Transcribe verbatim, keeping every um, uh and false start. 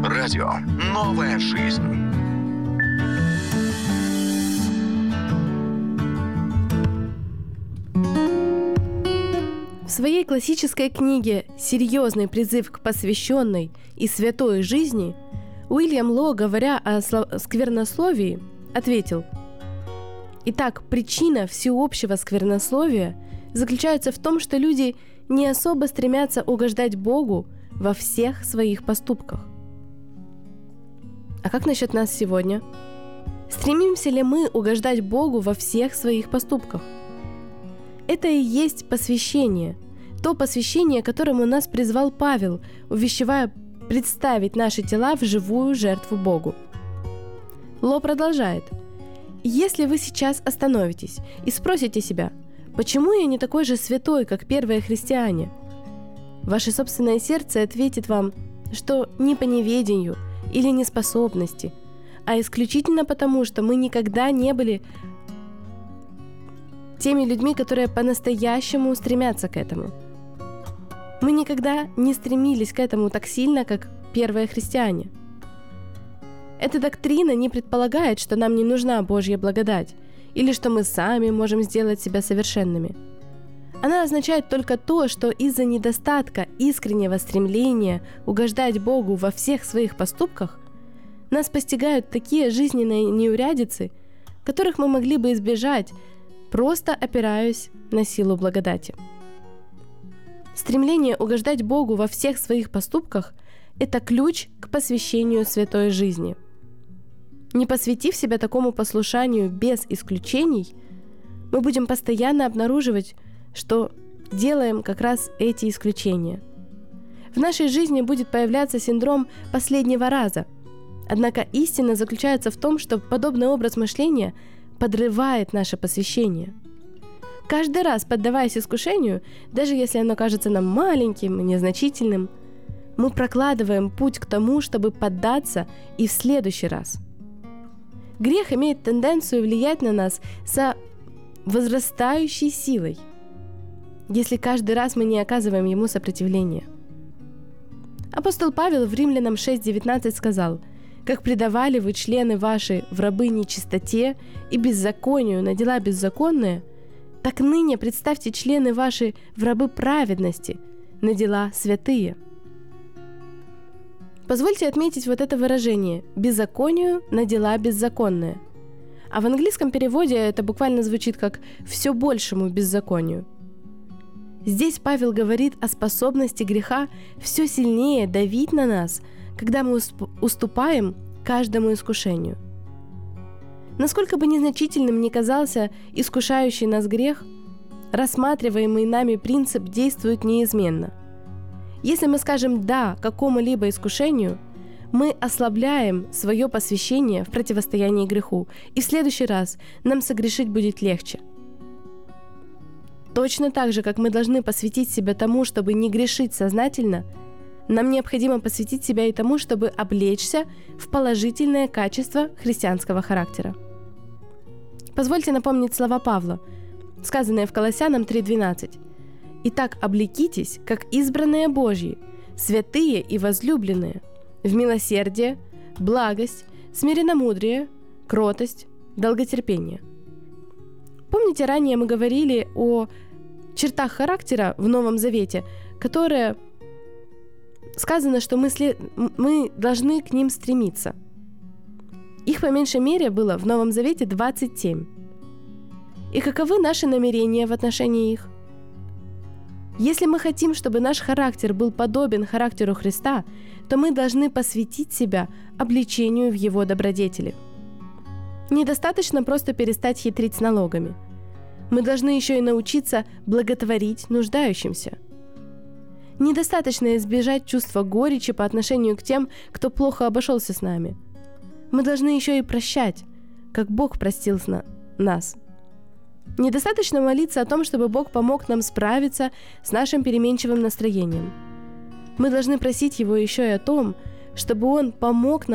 Радио «Новая жизнь». В своей классической книге «Серьезный призыв к посвященной и святой жизни» Уильям Ло, говоря о сквернословии, ответил: «Итак, причина всеобщего сквернословия заключается в том, что люди не особо стремятся угождать Богу во всех своих поступках». А как насчет нас сегодня? Стремимся ли мы угождать Богу во всех своих поступках? Это и есть посвящение, то посвящение, которому нас призвал Павел, увещевая представить наши тела в живую жертву Богу. Ло продолжает: «Если вы сейчас остановитесь и спросите себя, почему я не такой же святой, как первые христиане, ваше собственное сердце ответит вам, что не по неведению или неспособности, а исключительно потому, что мы никогда не были теми людьми, которые по-настоящему стремятся к этому. Мы никогда не стремились к этому так сильно, как первые христиане. Эта доктрина не предполагает, что нам не нужна Божья благодать или что мы сами можем сделать себя совершенными. Она означает только то, что из-за недостатка искреннего стремления угождать Богу во всех своих поступках нас постигают такие жизненные неурядицы, которых мы могли бы избежать, просто опираясь на силу благодати. Стремление угождать Богу во всех своих поступках – это ключ к посвящению святой жизни. Не посвятив себя такому послушанию без исключений, мы будем постоянно обнаруживать, что делаем как раз эти исключения. В нашей жизни будет появляться синдром последнего раза. Однако истина заключается в том, что подобный образ мышления подрывает наше посвящение. Каждый раз, поддаваясь искушению, даже если оно кажется нам маленьким и незначительным, мы прокладываем путь к тому, чтобы поддаться и в следующий раз. Грех имеет тенденцию влиять на нас со возрастающей силой, если каждый раз мы не оказываем ему сопротивления. Апостол Павел в Римлянам шесть девятнадцать сказал: «Как предавали вы члены ваши в рабы нечистоте и беззаконию на дела беззаконные, так ныне представьте члены ваши в рабы праведности на дела святые». Позвольте отметить вот это выражение «беззаконию на дела беззаконные». А в английском переводе это буквально звучит как «все большему беззаконию». Здесь Павел говорит о способности греха все сильнее давить на нас, когда мы уступаем каждому искушению. Насколько бы незначительным ни казался искушающий нас грех, рассматриваемый нами принцип действует неизменно. Если мы скажем «да» какому-либо искушению, мы ослабляем свое посвящение в противостоянии греху, и в следующий раз нам согрешить будет легче. Точно так же, как мы должны посвятить себя тому, чтобы не грешить сознательно, нам необходимо посвятить себя и тому, чтобы облечься в положительное качество христианского характера. Позвольте напомнить слова Павла, сказанные в Колоссянам три двенадцать. «Итак, облекитесь, как избранные Божьи, святые и возлюбленные, в милосердие, благость, смиренномудрие, кротость, долготерпение». Помните, ранее мы говорили о чертах характера в Новом Завете, которые сказано, что мы, след... мы должны к ним стремиться. Их по меньшей мере было в Новом Завете двадцать семь. И каковы наши намерения в отношении их? Если мы хотим, чтобы наш характер был подобен характеру Христа, то мы должны посвятить себя обличению в Его добродетели. Недостаточно просто перестать хитрить с налогами. Мы должны еще и научиться благотворить нуждающимся. Недостаточно избежать чувства горечи по отношению к тем, кто плохо обошелся с нами. Мы должны еще и прощать, как Бог простил нас. Недостаточно молиться о том, чтобы Бог помог нам справиться с нашим переменчивым настроением. Мы должны просить Его еще и о том, чтобы Он помог нам